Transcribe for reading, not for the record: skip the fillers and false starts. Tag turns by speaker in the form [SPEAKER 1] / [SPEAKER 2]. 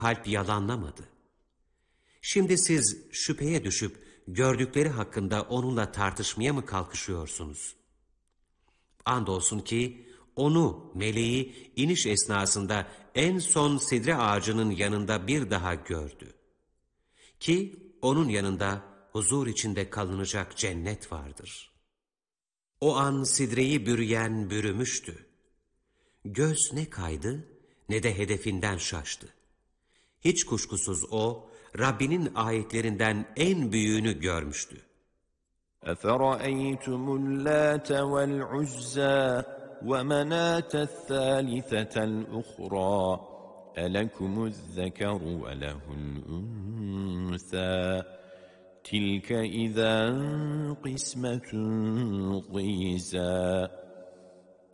[SPEAKER 1] Kalp yalanlamadı. Şimdi siz şüpheye düşüp gördükleri hakkında onunla tartışmaya mı kalkışıyorsunuz? Andolsun ki onu, meleği iniş esnasında en son sidre ağacının yanında bir daha gördü. Ki onun yanında huzur içinde kalınacak cennet vardır. O an sidreyi bürüyen bürümüştü. Göz ne kaydı ne de hedefinden şaştı. Hiç kuşkusuz o, Rabbinin ayetlerinden en büyüğünü görmüştü.
[SPEAKER 2] أَفَرَأَيْتُمُ اللَّاتَ وَالْعُزَّى وَمَنَاةَ الثَّالِثَةَ الْأُخْرَى أَلَكُمُ الذَّكَرُ وَلَهُ الْأُنثَى تِلْكَ إِذًا قِسْمَةٌ ضِيزَى